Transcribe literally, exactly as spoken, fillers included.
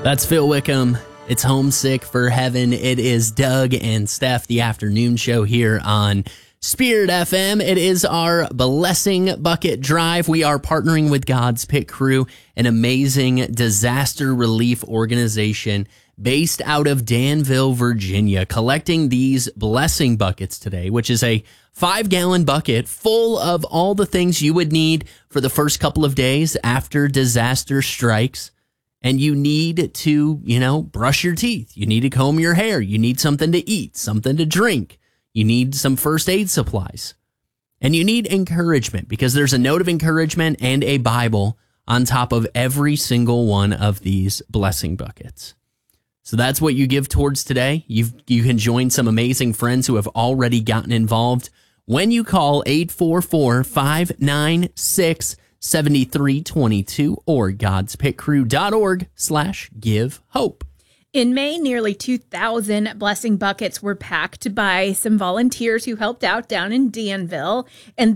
That's Phil Wickham. It's Homesick for Heaven. It is Doug and Steph, the afternoon show here on Spirit F M. It is our Blessing Bucket Drive. We are partnering with God's Pit Crew, an amazing disaster relief organization based out of Danville, Virginia, collecting these blessing buckets today, which is a five-gallon bucket full of all the things you would need for the first couple of days after disaster strikes. And you need to, you know, brush your teeth. You need to comb your hair. You need something to eat, something to drink. You need some first aid supplies. And you need encouragement, because there's a note of encouragement and a Bible on top of every single one of these blessing buckets. So that's what you give towards today. You've, you can join some amazing friends who have already gotten involved when you call eight four four, five nine six, seven three two two or godspitcrew.org slash give hope. In May, nearly two thousand blessing buckets were packed by some volunteers who helped out down in Danville. And